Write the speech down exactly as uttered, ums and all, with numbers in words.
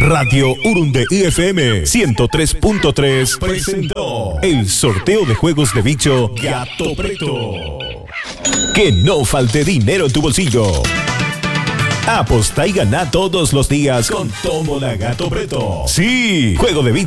Radio Urunde I F M ciento tres punto tres presentó el sorteo de juegos de bicho Gato Preto. Que no falte dinero en tu bolsillo. Aposta y gana todos los días con Tómbola Gato Preto. Sí, juego de bicho